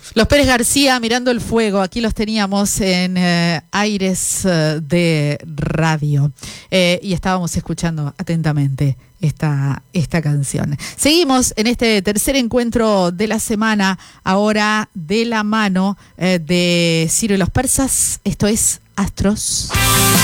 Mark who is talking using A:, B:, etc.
A: Los Pérez García, Mirando el Fuego, aquí los teníamos en Aires de Radio y estábamos escuchando atentamente esta canción. Seguimos en este tercer encuentro de la semana, ahora de la mano de Ciro y los Persas. Esto es Astros.